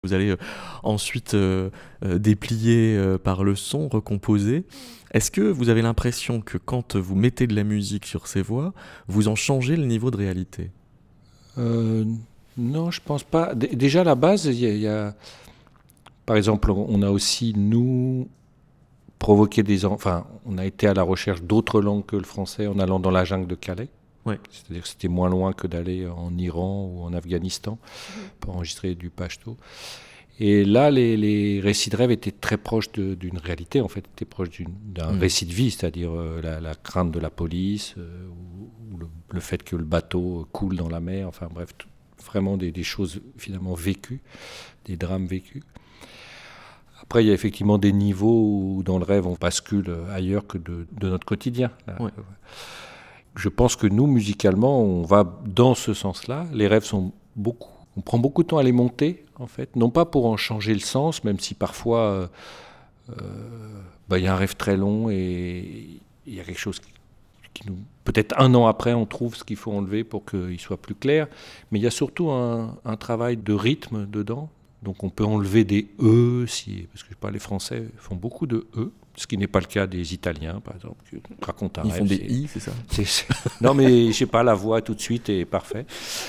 Vous allez ensuite déplier par le son, recomposer. Est-ce que vous avez l'impression que quand vous mettez de la musique sur ces voix, vous en changez le niveau de réalité? Euh, non, je pense pas. Déjà, à la base, par exemple, on a aussi, nous, provoqué enfin, on a été à la recherche d'autres langues que le français en allant dans la jungle de Calais. Ouais. C'est-à-dire que c'était moins loin que d'aller en Iran ou en Afghanistan pour enregistrer du pachto. Et là, les récits de rêve étaient très proches d'une réalité, en fait, étaient proches d'un récit de vie, c'est-à-dire la crainte de la police, ou le fait que le bateau coule dans la mer, enfin bref, vraiment des choses finalement vécues, des drames vécus. Après, il y a effectivement des niveaux où dans le rêve, on bascule ailleurs que de notre quotidien. Ouais. Je pense que nous, musicalement, on va dans ce sens-là. Les rêves sont on prend beaucoup de temps à les monter, en fait. Non pas pour en changer le sens, même si parfois, y a un rêve très long et il y a quelque chose qui nous... Peut-être un an après, on trouve ce qu'il faut enlever pour qu'il soit plus clair. Mais il y a surtout un travail de rythme dedans. Donc on peut enlever des E, parce que les Français font beaucoup de E, ce qui n'est pas le cas des Italiens, par exemple, qui racontent un rêve. Ils font des I, c'est ça? Non, mais je sais pas, la voix tout de suite est parfaite.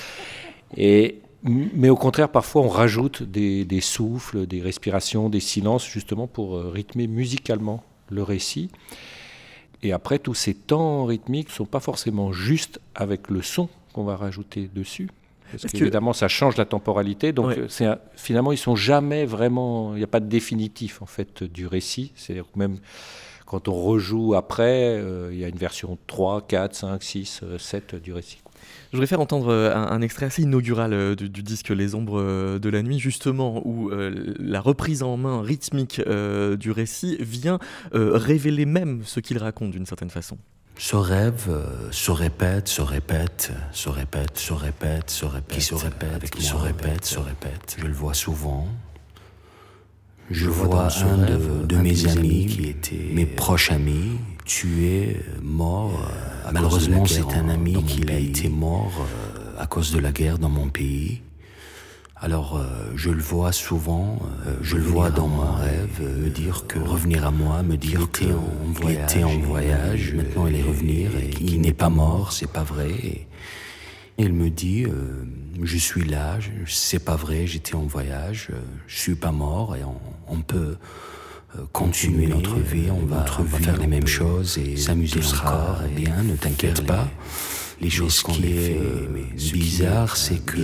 Mais au contraire, parfois on rajoute des souffles, des respirations, des silences, justement pour rythmer musicalement le récit. Et après, tous ces temps rythmiques ne sont pas forcément justes avec le son qu'on va rajouter dessus. Parce qu'évidemment, ça change la temporalité. Donc, ouais. Finalement, ils ne sont jamais vraiment... Il n'y a pas de définitif, en fait, du récit. C'est-à-dire que même quand on rejoue après, il y a une version 3, 4, 5, 6, 7 du récit. Je voudrais faire entendre un extrait assez inaugural du disque Les Ombres de la Nuit, justement, où la reprise en main rythmique du récit vient révéler même ce qu'il raconte, d'une certaine façon. Ce rêve se répète, se répète, se répète, se répète, se répète, qui se répète, qui se répète, se répète. Je le vois souvent. Je vois un de mes amis qui était mes proches amis tué, mort. Malheureusement, c'est un ami qui a été mort à cause de la guerre dans mon pays. Alors, je le vois souvent, je le vois dans mon rêve, me dire que revenir à moi, me dire qu'il était en voyage, maintenant il est revenir et qu'il n'est pas mort, c'est pas vrai. Et il me dit, je suis là, c'est pas vrai, j'étais en voyage, je suis pas mort et on peut continuer notre vie, on va faire les mêmes choses et s'amuser encore. Bien, ne t'inquiète pas. Les choses qu'on fait, bizarre, c'est que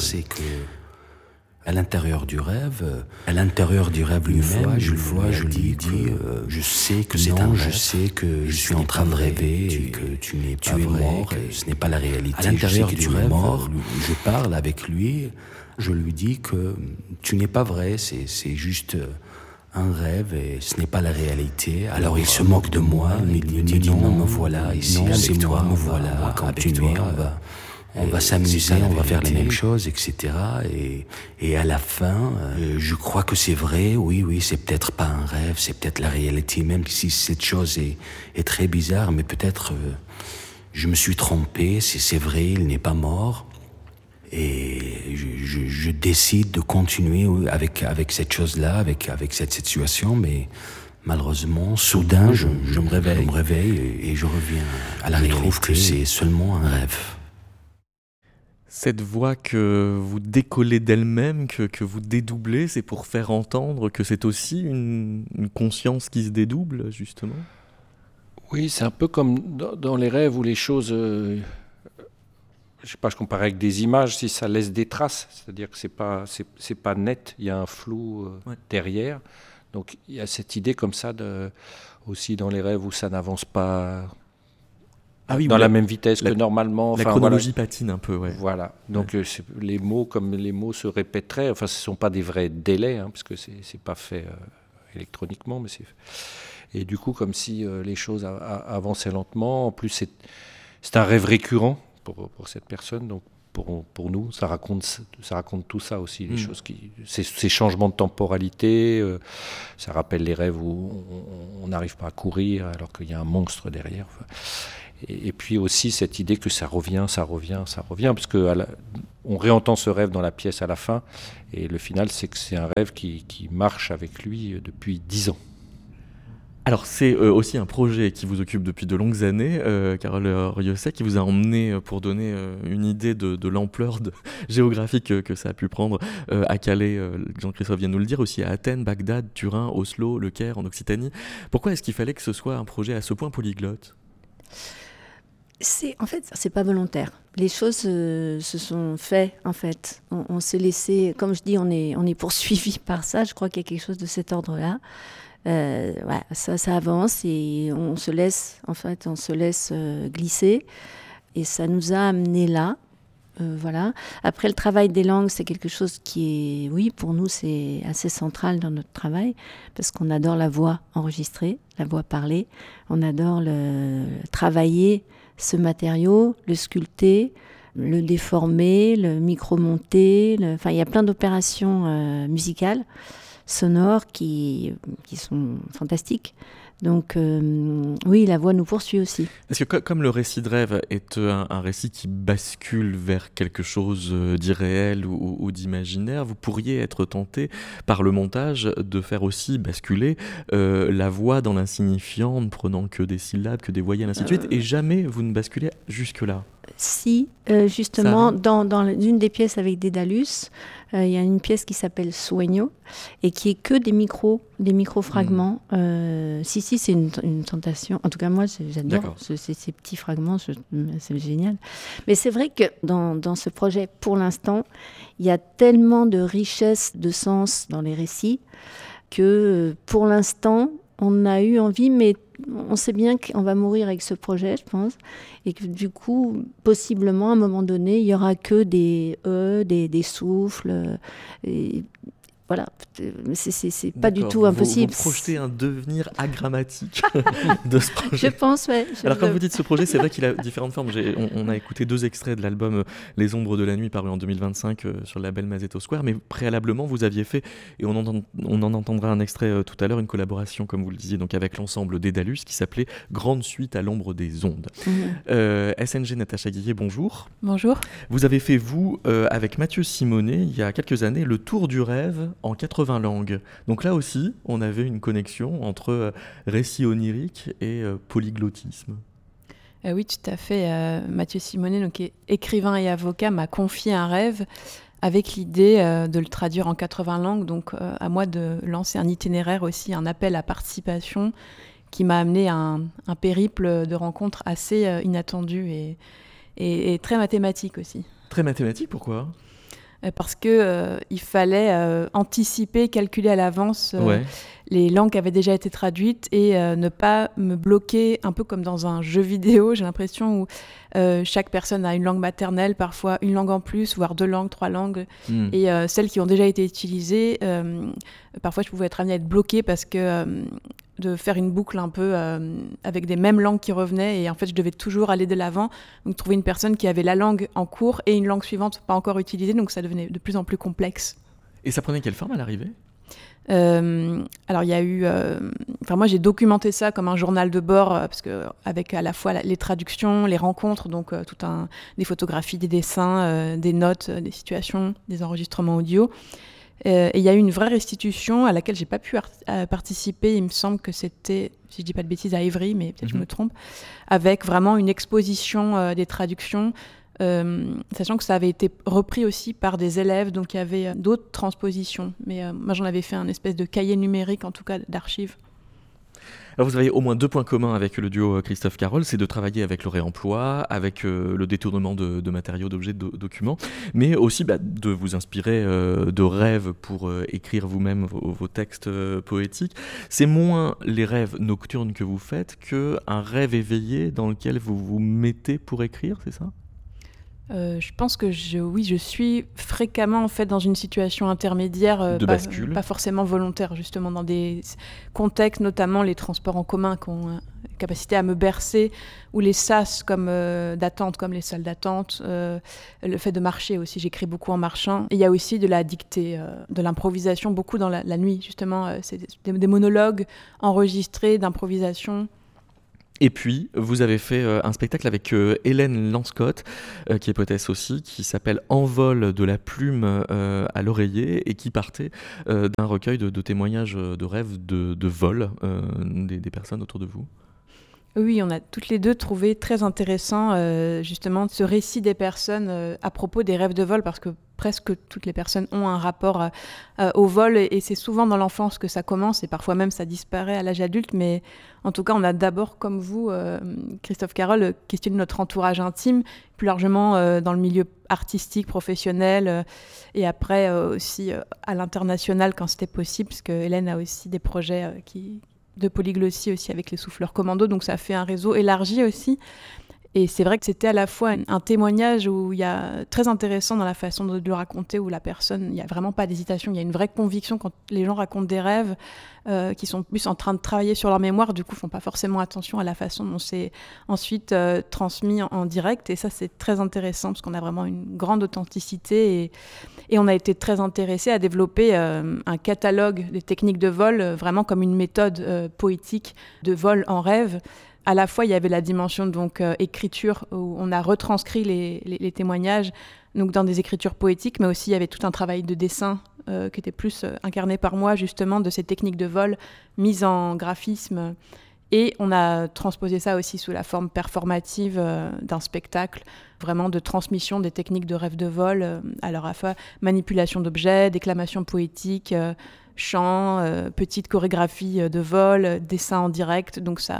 à l'intérieur du rêve lui-même, je le vois, je lui dis, je sais que c'est un rêve, je sais que je suis en train de rêver et que tu es mort, et ce n'est pas la réalité. À l'intérieur du rêve, je parle avec lui, je lui dis que tu n'es pas vrai, c'est juste un rêve et ce n'est pas la réalité. Alors il se moque de moi, il me dit non, me voilà ici, c'est moi, me voilà, continuer, on va s'amuser, on va faire les mêmes choses, etc. Et à la fin, je crois que c'est vrai, oui, c'est peut-être pas un rêve, c'est peut-être la réalité, même si cette chose est très bizarre, mais peut-être je me suis trompé, c'est vrai, il n'est pas mort. Et je décide de continuer avec cette chose-là, avec cette situation, mais malheureusement, soudain, je me réveille et je reviens à la réalité. Je trouve que c'est seulement un rêve. Cette voix que vous décollez d'elle-même, que vous dédoublez, c'est pour faire entendre que c'est aussi une conscience qui se dédouble, justement? Oui, c'est un peu comme dans les rêves où les choses... je compare avec des images, si ça laisse des traces, c'est-à-dire que c'est pas net, il y a un flou derrière. Donc il y a cette idée comme ça, aussi dans les rêves où ça n'avance pas... dans la même vitesse que normalement. La chronologie patine un peu, ouais. Voilà. Donc les mots se répéteraient. Enfin, ce ne sont pas des vrais délais, parce que c'est pas fait électroniquement, mais et du coup, comme si les choses avançaient lentement. En plus, c'est un rêve récurrent pour cette personne. Donc pour nous, ça raconte tout ça aussi, les choses ces changements de temporalité. Ça rappelle les rêves où on n'arrive pas à courir alors qu'il y a un monstre derrière. Et puis aussi cette idée que ça revient, parce que on réentend ce rêve dans la pièce à la fin, et le final, c'est que c'est un rêve qui marche avec lui depuis 10 ans. Alors c'est aussi un projet qui vous occupe depuis de longues années, Carole Rieussec, qui vous a emmené pour donner une idée de l'ampleur géographique que ça a pu prendre à Calais, Jean-Christophe vient de nous le dire, aussi à Athènes, Bagdad, Turin, Oslo, Le Caire en Occitanie. Pourquoi est-ce qu'il fallait que ce soit un projet à ce point polyglotte ? En fait, c'est pas volontaire. Les choses se sont faites, en fait. On s'est laissé, comme je dis, on est poursuivi par ça. Je crois qu'il y a quelque chose de cet ordre-là. Ça avance et on se laisse glisser. Et ça nous a amenés là. Voilà. Après, le travail des langues, c'est quelque chose qui est, oui, pour nous, c'est assez central dans notre travail, parce qu'on adore la voix enregistrée, la voix parlée. On adore travailler ce matériau, le sculpter, le déformer, le micro-monter. Enfin, il y a plein d'opérations musicales, sonores qui sont fantastiques. Donc oui, la voix nous poursuit aussi. Parce que comme le récit de rêve est un récit qui bascule vers quelque chose d'irréel ou d'imaginaire, vous pourriez être tenté par le montage de faire aussi basculer la voix dans l'insignifiant, ne prenant que des syllabes, que des voyelles, ainsi de suite, et jamais vous ne basculez jusque-là. Si, justement, dans une des pièces avec Dédalus, il y a une pièce qui s'appelle Sueño et qui est que des micro-fragments. Si, c'est une tentation. En tout cas, moi, j'adore ces petits fragments, c'est génial. Mais c'est vrai que dans ce projet, pour l'instant, il y a tellement de richesse de sens dans les récits que, pour l'instant, on a eu envie, mais on sait bien qu'on va mourir avec ce projet, je pense, et que du coup, possiblement, à un moment donné, il n'y aura que des des souffles. Et voilà, c'est pas du tout impossible. Vous projetez un devenir agrammatique de ce projet. Je pense, ouais. Alors quand vous dites ce projet, c'est vrai qu'il a différentes formes. On a écouté 2 extraits de l'album Les Ombres de la Nuit, paru en 2025 sur le label Mazetto Square, mais préalablement, vous aviez fait, et on en entendra un extrait tout à l'heure, une collaboration, comme vous le disiez, donc avec l'ensemble Dédalus, qui s'appelait Grande Suite à l'ombre des ondes. SNG Natacha Guillet, bonjour. Bonjour. Vous avez fait, vous, avec Mathieu Simonet, il y a quelques années, le tour du rêve en 80 langues. Donc là aussi, on avait une connexion entre récit onirique et polyglottisme. Oui, tout à fait. Mathieu Simonet, donc écrivain et avocat, m'a confié un rêve avec l'idée de le traduire en 80 langues. Donc à moi de lancer un itinéraire aussi, un appel à participation qui m'a amené à un périple de rencontres assez inattendu et très mathématique aussi. Très mathématique, pourquoi ? Parce que il fallait anticiper, calculer à l'avance les langues qui avaient déjà été traduites et ne pas me bloquer, un peu comme dans un jeu vidéo, j'ai l'impression, où chaque personne a une langue maternelle, parfois une langue en plus, voire 2 langues, 3 langues. Et celles qui ont déjà été utilisées, parfois je pouvais être amenée à être bloquée parce que de faire une boucle un peu avec des mêmes langues qui revenaient, et en fait je devais toujours aller de l'avant, donc trouver une personne qui avait la langue en cours et une langue suivante pas encore utilisée, donc ça devenait de plus en plus complexe. Et ça prenait quelle forme à l'arrivée ? Alors il y a eu, moi j'ai documenté ça comme un journal de bord parce que avec à la fois les traductions, les rencontres, donc des photographies, des dessins, des notes, des situations, des enregistrements audio. Et il y a eu une vraie restitution à laquelle j'ai pas pu participer. Il me semble que c'était, si je dis pas de bêtises, à Évry, mais peut-être je me trompe, avec vraiment une exposition des traductions. Sachant que ça avait été repris aussi par des élèves, donc il y avait d'autres transpositions. Mais moi, j'en avais fait un espèce de cahier numérique, en tout cas d'archives. Alors vous avez au moins 2 points communs avec le duo Christophe-Carole, c'est de travailler avec le réemploi, avec le détournement de matériaux, d'objets, de documents, mais aussi de vous inspirer de rêves pour écrire vous-même vos textes poétiques. C'est moins les rêves nocturnes que vous faites qu'un rêve éveillé dans lequel vous vous mettez pour écrire, c'est ça ? Je pense que je suis fréquemment en fait dans une situation intermédiaire, de bascule. Pas forcément volontaire, justement dans des contextes, notamment les transports en commun qui ont capacité à me bercer, ou les sas d'attente, comme les salles d'attente, le fait de marcher aussi, j'écris beaucoup en marchant. Et il y a aussi de la dictée, de l'improvisation, beaucoup dans la nuit, justement, c'est des monologues enregistrés d'improvisation. Et puis, vous avez fait un spectacle avec Hélène Lanscott, qui est poétesse aussi, qui s'appelle Envol de la plume à l'oreiller, et qui partait d'un recueil de témoignages de rêves de vol des personnes autour de vous. Oui, on a toutes les deux trouvé très intéressant justement ce récit des personnes à propos des rêves de vol, parce que presque toutes les personnes ont un rapport au vol, et c'est souvent dans l'enfance que ça commence, et parfois même ça disparaît à l'âge adulte, mais en tout cas on a d'abord, comme vous, Christophe Carol, questionné notre entourage intime, plus largement dans le milieu artistique, professionnel, et après aussi à l'international quand c'était possible, parce que Hélène a aussi des projets de polyglossie aussi avec les souffleurs commandos, donc ça fait un réseau élargi aussi. Et c'est vrai que c'était à la fois un témoignage où il y a très intéressant dans la façon de le raconter, où la personne, il n'y a vraiment pas d'hésitation, il y a une vraie conviction quand les gens racontent des rêves qui sont plus en train de travailler sur leur mémoire, du coup, ne font pas forcément attention à la façon dont c'est ensuite transmis en direct. Et ça, c'est très intéressant parce qu'on a vraiment une grande authenticité et on a été très intéressés à développer un catalogue des techniques de vol, vraiment comme une méthode poétique de vol en rêve. À la fois, il y avait la dimension donc écriture, où on a retranscrit les témoignages donc dans des écritures poétiques, mais aussi il y avait tout un travail de dessin qui était plus incarné par moi, justement, de ces techniques de vol mises en graphisme. Et on a transposé ça aussi sous la forme performative d'un spectacle, vraiment de transmission des techniques de rêve de vol, alors à la fois manipulation d'objets, déclamation poétique, chant, petite chorégraphie de vol, dessin en direct, donc ça...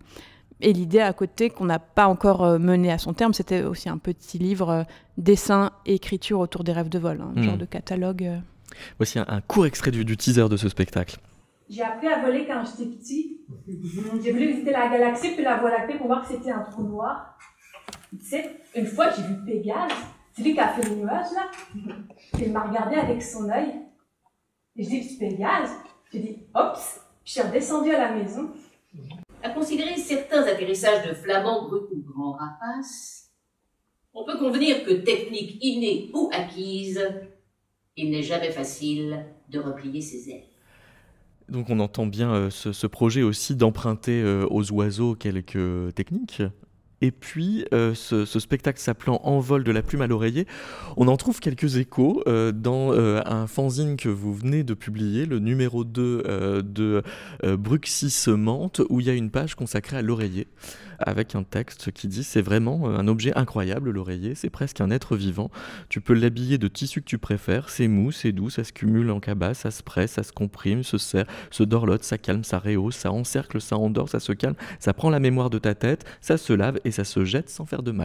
Et l'idée à côté qu'on n'a pas encore mené à son terme, c'était aussi un petit livre dessin et écriture autour des rêves de vol, un genre de catalogue. Voici un court extrait du teaser de ce spectacle. J'ai appris à voler quand j'étais petit. J'ai voulu visiter la galaxie puis la Voie lactée pour voir que c'était un trou noir. Tu sais, une fois j'ai vu Pégase, c'est lui qui a fait les nuages là. Il m'a regardé avec son œil. Et je dis, c'est Pégase. J'ai dit, oups. Puis je suis redescendue à la maison. À considérer certains atterrissages de flamands bruts ou grands rapaces, on peut convenir que technique innée ou acquise, il n'est jamais facile de replier ses ailes. Donc on entend bien ce projet aussi d'emprunter aux oiseaux quelques techniques. Et puis, ce spectacle s'appelant Envol de la plume à l'oreiller, on en trouve quelques échos dans un fanzine que vous venez de publier, le numéro 2 de Bruxis Mantes, où il y a une page consacrée à l'oreiller, avec un texte qui dit « C'est vraiment un objet incroyable, l'oreiller, c'est presque un être vivant. Tu peux l'habiller de tissu que tu préfères, c'est mou, c'est doux, ça se cumule en cabas, ça se presse, ça se comprime, se serre, se dorlote, ça calme, ça rehausse, ça encercle, ça endort, ça se calme, ça prend la mémoire de ta tête, ça se lave et ça se jette sans faire de mal. »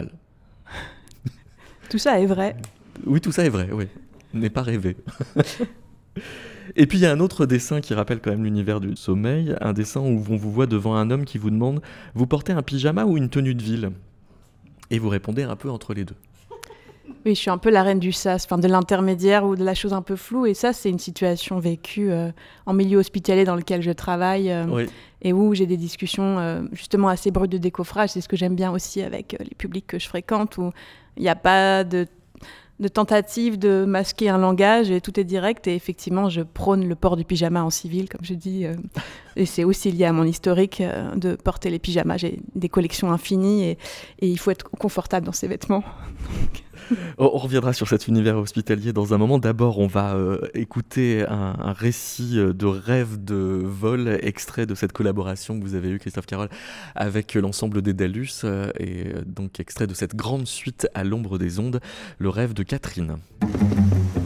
Tout ça est vrai. Oui, tout ça est vrai, oui. N'est pas rêvé. Et puis il y a un autre dessin qui rappelle quand même l'univers du sommeil, un dessin où on vous voit devant un homme qui vous demande « Vous portez un pyjama ou une tenue de ville ?» Et vous répondez un peu entre les deux. Oui, je suis un peu la reine du sas, enfin de l'intermédiaire ou de la chose un peu floue. Et ça, c'est une situation vécue en milieu hospitalier dans lequel je travaille Oui. et où j'ai des discussions justement assez brutes de décoffrage. C'est ce que j'aime bien aussi avec les publics que je fréquente, où il n'y a pas de tentative de masquer un langage et tout est direct. Et effectivement, je prône le port du pyjama en civil, comme je dis. Et c'est aussi lié à mon historique de porter les pyjamas. J'ai des collections infinies et il faut être confortable dans ses vêtements. On reviendra sur cet univers hospitalier dans un moment. D'abord, on va écouter un récit de rêve de vol, extrait de cette collaboration que vous avez eue, Christophe Carol, avec l'ensemble des Dalus, et donc extrait de cette grande suite à l'ombre des ondes, le rêve de Catherine.